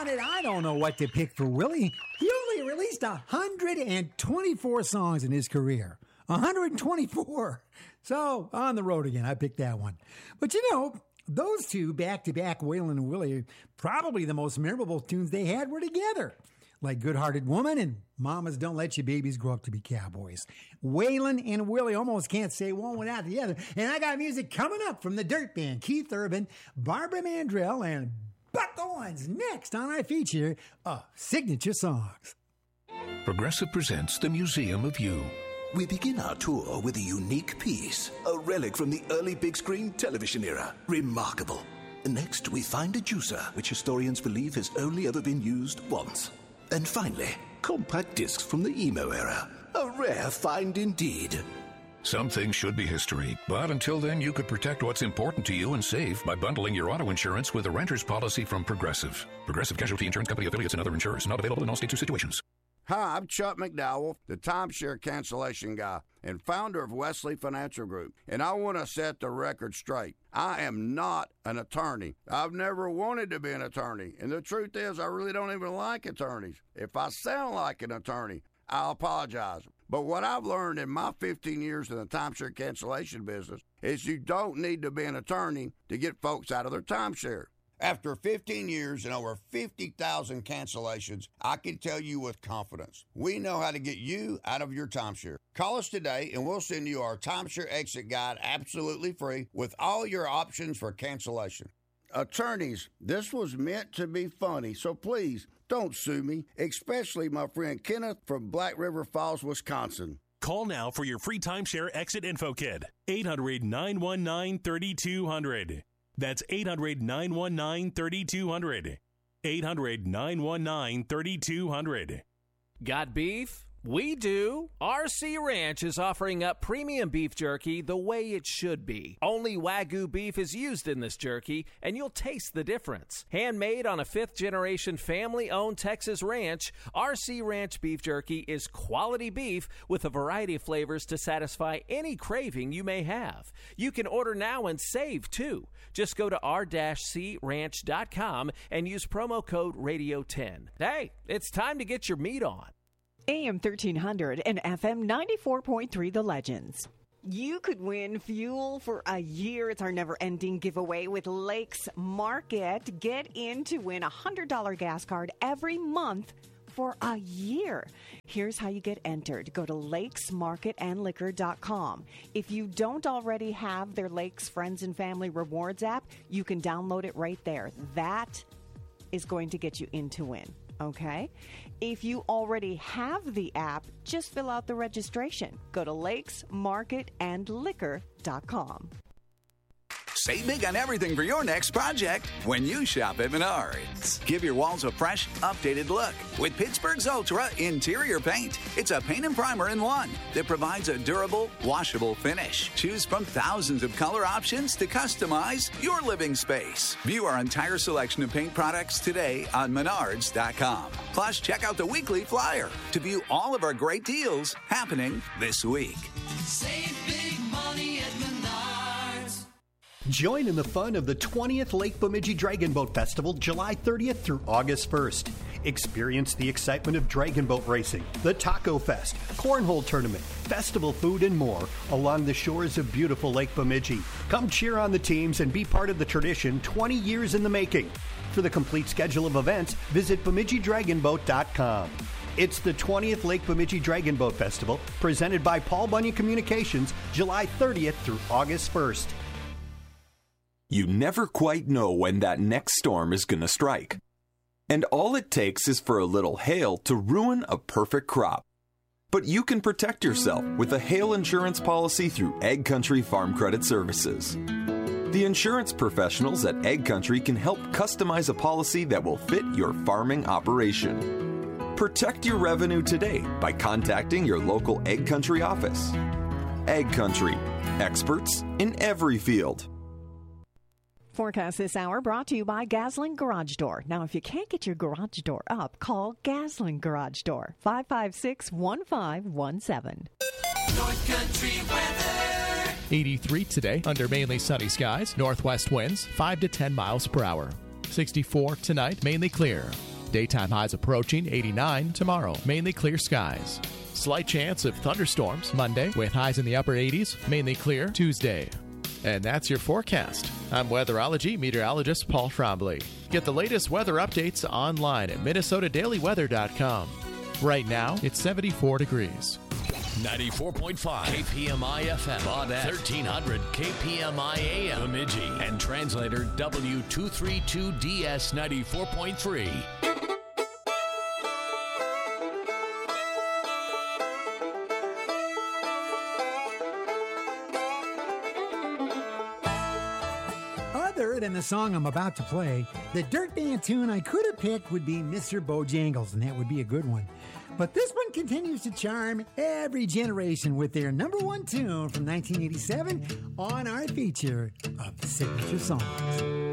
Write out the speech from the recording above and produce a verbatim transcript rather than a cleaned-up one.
doggone it, I don't know what to pick for Willie. He only released one hundred twenty-four songs in his career. one hundred twenty-four. So, on the road again, I picked that one. But you know, those two back-to-back, Waylon and Willie, probably the most memorable tunes they had were together. Like Good-Hearted Woman and Mamas Don't Let Your Babies Grow Up to Be Cowboys. Waylon and Willie almost can't say one without the other. And I got music coming up from the Dirt Band, Keith Urban, Barbara Mandrell, and Buck Owens next on our feature of Signature Songs. Progressive presents The Museum of You. We begin our tour with a unique piece, a relic from the early big screen television era. Remarkable. Next, we find a juicer, which historians believe has only ever been used once. And finally, compact discs from the emo era. A rare find indeed. Some things should be history, but until then you could protect what's important to you and save by bundling your auto insurance with a renter's policy from Progressive. Progressive Casualty Insurance Company affiliates and other insurers. Not available in all states or situations. Hi, I'm Chuck McDowell, the timeshare cancellation guy and founder of Wesley Financial Group, and I want to set the record straight. I am not an attorney. I've never wanted to be an attorney, and the truth is I really don't even like attorneys. If I sound like an attorney, I'll apologize. But what I've learned in my fifteen years in the timeshare cancellation business is you don't need to be an attorney to get folks out of their timeshare. After fifteen years and over fifty thousand cancellations, I can tell you with confidence, we know how to get you out of your timeshare. Call us today and we'll send you our timeshare exit guide absolutely free with all your options for cancellation. Attorneys, this was meant to be funny, so please don't sue me, especially my friend Kenneth from Black River Falls, Wisconsin. Call now for your free timeshare exit info kit. eight hundred, nine one nine, three two zero zero. That's eight hundred, nine one nine, three two zero zero. eight hundred, nine one nine, three two zero zero. Got beef? We do. R C Ranch is offering up premium beef jerky the way it should be. Only Wagyu beef is used in this jerky, and you'll taste the difference. Handmade on a fifth-generation family-owned Texas ranch, R C Ranch beef jerky is quality beef with a variety of flavors to satisfy any craving you may have. You can order now and save, too. Just go to r c ranch dot com and use promo code radio ten. Hey, it's time to get your meat on. A M thirteen hundred and F M ninety-four point three The Legends. You could win fuel for a year. It's our never-ending giveaway with Lakes Market. Get in to win a one hundred dollars gas card every month for a year. Here's how you get entered. Go to lakes market and liquor dot com. If you don't already have their Lakes Friends and Family Rewards app, you can download it right there. That is going to get you in to win. Okay? If you already have the app, just fill out the registration. Go to lakes market and liquor dot com. Save big on everything for your next project when you shop at Menards. Give your walls a fresh, updated look with Pittsburgh's Ultra Interior Paint. It's a paint and primer in one that provides a durable, washable finish. Choose from thousands of color options to customize your living space. View our entire selection of paint products today on menards dot com. Plus, check out the weekly flyer to view all of our great deals happening this week. Save big money at Menards. Join in the fun of the twentieth Lake Bemidji Dragon Boat Festival, July thirtieth through August first. Experience the excitement of dragon boat racing, the Taco Fest, Cornhole Tournament, festival food, and more along the shores of beautiful Lake Bemidji. Come cheer on the teams and be part of the tradition twenty years in the making. For the complete schedule of events, visit bemidji dragon boat dot com. It's the twentieth Lake Bemidji Dragon Boat Festival, presented by Paul Bunyan Communications, July thirtieth through August first. You never quite know when that next storm is going to strike. And all it takes is for a little hail to ruin a perfect crop. But you can protect yourself with a hail insurance policy through Ag Country Farm Credit Services. The insurance professionals at Ag Country can help customize a policy that will fit your farming operation. Protect your revenue today by contacting your local Ag Country office. Ag Country, experts in every field. Forecast this hour brought to you by Gasling Garage Door. Now, if you can't get your garage door up, call Gasling Garage Door, five five six, one five one seven. North Country weather. eighty-three today under mainly sunny skies. Northwest winds five to ten miles per hour. sixty-four tonight, mainly clear. Daytime highs approaching eighty-nine tomorrow. Mainly clear skies. Slight chance of thunderstorms Monday with highs in the upper eighties. Mainly clear Tuesday. And that's your forecast. I'm weatherology meteorologist Paul Trombley. Get the latest weather updates online at minnesota daily weather dot com. Right now, it's seventy-four degrees. ninety-four point five K P M I F M, Baudette, thirteen hundred K P M I A M, Bemidji, and translator W two thirty-two D S ninety-four point three. Other than the song I'm about to play, the Dirt Band tune I could have picked would be Mister Bojangles, and that would be a good one. But this one continues to charm every generation with their number one tune from nineteen eighty-seven on our feature of the signature songs.